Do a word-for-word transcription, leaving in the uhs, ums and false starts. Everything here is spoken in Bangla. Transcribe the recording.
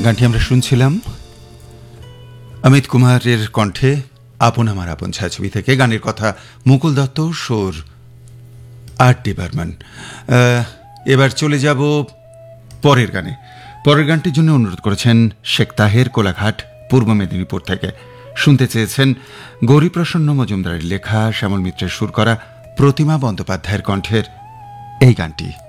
গানটি আমরা শুনছিলাম অমিত কুমারের কণ্ঠে আপন আমার আপন ছায়াছবি থেকে। গানের কথা মুকুল দত্ত, সুর আর ডি বর্মন। এবার চলে যাব পরের গানে। পরের গানটির জন্য অনুরোধ করেছেন শেখ তাহের, কোলাঘাট, পূর্ব মেদিনীপুর থেকে। শুনতে চেয়েছেন গৌরীপ্রসন্ন মজুমদারের লেখা, শ্যামল মিত্রের সুর করা, প্রতিমা বন্দ্যোপাধ্যায়ের কণ্ঠের এই গানটি।